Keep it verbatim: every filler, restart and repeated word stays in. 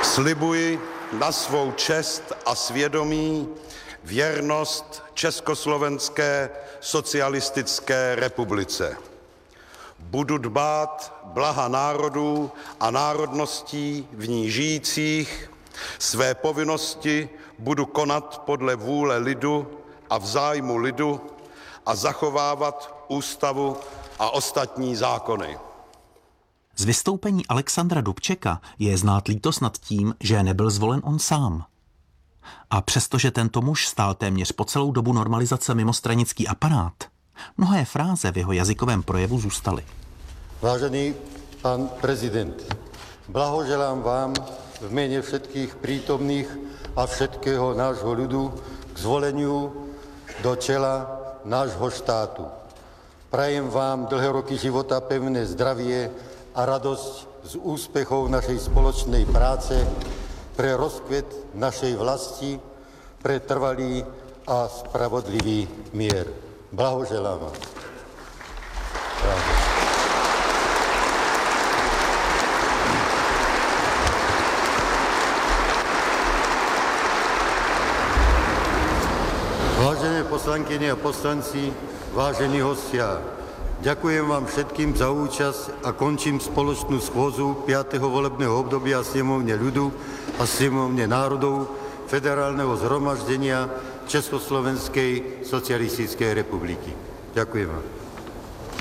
Slibuji na svou čest a svědomí věrnost Československé socialistické republice. Budu dbát blaha národů a národností v ní žijících, své povinnosti budu konat podle vůle lidu a v zájmu lidu a zachovávat ústavu a ostatní zákony. Z vystoupení Alexandra Dubčeka je znát lítost nad tím, že nebyl zvolen on sám. A přestože tento muž stál téměř po celou dobu normalizace mimo stranický aparát, mnohé fráze v jeho jazykovém projevu zůstaly. Vážený pan prezident, blahoželám vám v mene všetkých prítomných a všetkého nášho ľudu k zvoleniu do čela nášho štátu. Prajem vám dlhé roky života, pevné zdravie a radosť z úspechov našej spoločnej práce pre rozkvet našej vlasti, pre trvalý a spravodlivý mier. Blahoželám vám. Vážené poslankyne a poslanci, vážení hostia, ďakujem vám všetkým za účasť a končím spoločnú schôdzu piateho volebného obdobia Snemovne ľudu a Snemovne národov Federálneho zhromaždenia Československej socialistickej republiky. Ďakujem vám.